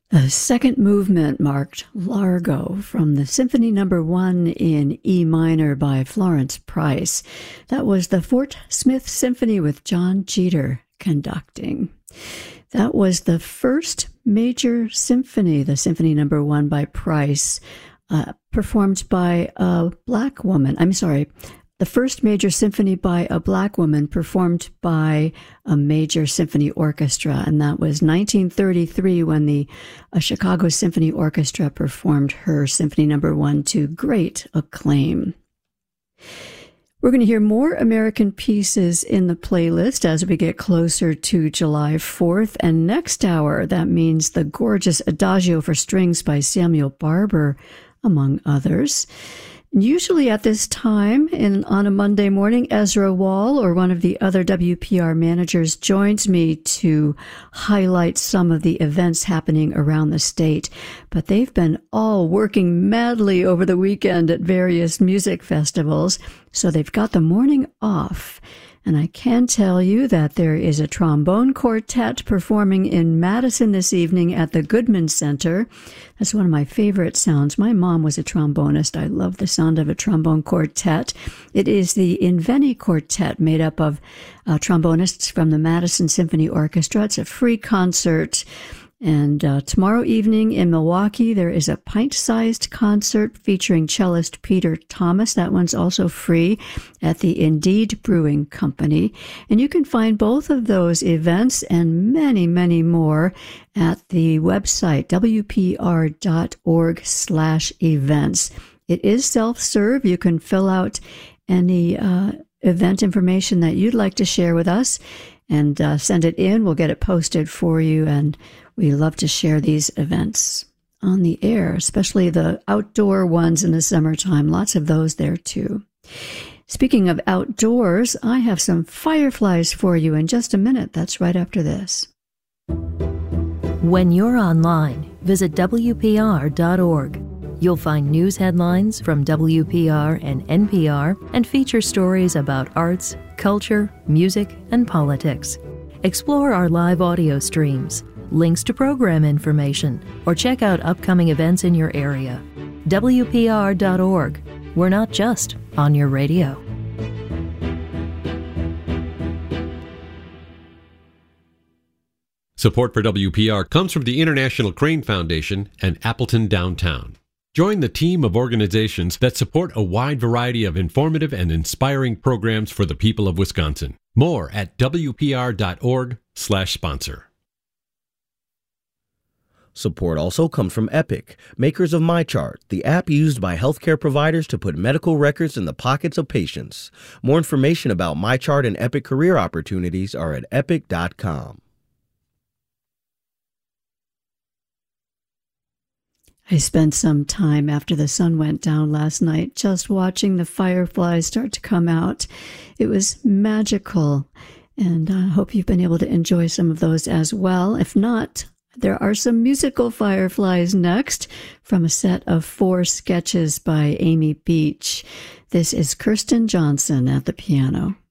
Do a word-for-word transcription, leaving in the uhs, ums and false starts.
The second movement marked Largo from the Symphony Number One in E minor by Florence Price. That was the Fort Smith Symphony with John Jeter conducting. That was the first major symphony, the Symphony Number One by Price, uh, performed by a black woman. I'm sorry. The first major symphony by a black woman performed by a major symphony orchestra, and that was nineteen thirty-three when the uh, Chicago Symphony Orchestra performed her Symphony Number One to great acclaim. We're going to hear more American pieces in the playlist as we get closer to July fourth, and next hour, that means the gorgeous Adagio for Strings by Samuel Barber, among others. Usually at this time, in, on a Monday morning, Ezra Wall or one of the other W P R managers joins me to highlight some of the events happening around the state. But they've been all working madly over the weekend at various music festivals, so they've got the morning off. And I can tell you that there is a trombone quartet performing in Madison this evening at the Goodman Center. That's one of my favorite sounds. My mom was a trombonist. I love the sound of a trombone quartet. It is the Inveni Quartet, made up of uh, trombonists from the Madison Symphony Orchestra. It's a free concert. And uh, tomorrow evening in Milwaukee, there is a pint-sized concert featuring cellist Peter Thomas. That one's also free at the Indeed Brewing Company. And you can find both of those events and many, many more at the website, W P R dot org slash events. It is self-serve. You can fill out any uh, event information that you'd like to share with us and uh, send it in. We'll get it posted for you, and we love to share these events on the air, especially the outdoor ones in the summertime. Lots of those there, too. Speaking of outdoors, I have some fireflies for you in just a minute. That's right after this. When you're online, visit W P R dot org. You'll find news headlines from W P R and N P R and feature stories about arts, culture, music, and politics. Explore our live audio streams, links to program information, or check out upcoming events in your area. W P R dot org. We're not just on your radio. Support for W P R comes from the International Crane Foundation and Appleton Downtown. Join the team of organizations that support a wide variety of informative and inspiring programs for the people of Wisconsin. More at W P R dot org slash sponsor. Support also comes from Epic, makers of MyChart, the app used by healthcare providers to put medical records in the pockets of patients. More information about MyChart and Epic career opportunities are at epic dot com. I spent some time after the sun went down last night just watching the fireflies start to come out. It was magical, and I hope you've been able to enjoy some of those as well. If not, there are some musical fireflies next from a set of four sketches by Amy Beach. This is Kirsten Johnson at the piano.